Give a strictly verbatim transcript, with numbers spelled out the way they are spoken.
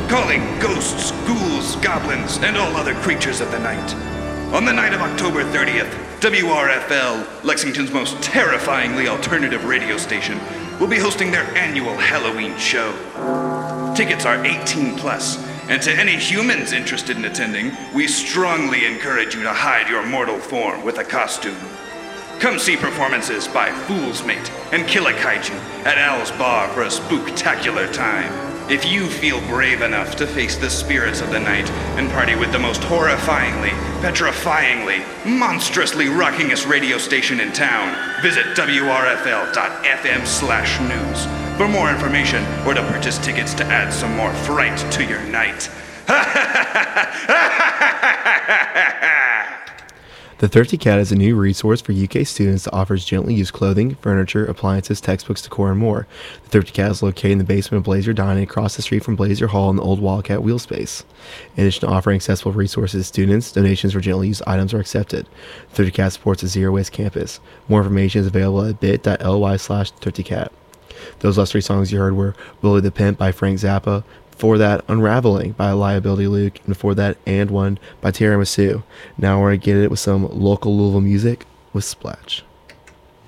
calling ghosts, ghouls, goblins, and all other creatures of the night. On the night of October thirtieth, W R F L, Lexington's most terrifyingly alternative radio station, will be hosting their annual Halloween show. Tickets are eighteen plus, and to any humans interested in attending, we strongly encourage you to hide your mortal form with a costume. Come see performances by Fool's Mate and Killer Kaiju at Al's Bar for a spooktacular time. If you feel brave enough to face the spirits of the night and party with the most horrifyingly, petrifyingly, monstrously rockingest radio station in town, visit W R F L dot F M slash news for more information or to purchase tickets to add some more fright to your night. The Thrifty Cat is a new resource for U K students that offers gently used clothing, furniture, appliances, textbooks, decor, and more. The Thrifty Cat is located in the basement of Blazer Dining across the street from Blazer Hall in the old Wildcat Wheel Space. In addition to offering accessible resources to students, donations for gently used items are accepted. The Thrifty Cat supports a zero-waste campus. More information is available at bit.ly slash thriftycat. Those last three songs you heard were Willie the Pimp by Frank Zappa, before that, Unraveling by Liability Luke, and before that, And One by Tiramisu. Now we're going to get it with some local Louisville music with Splash.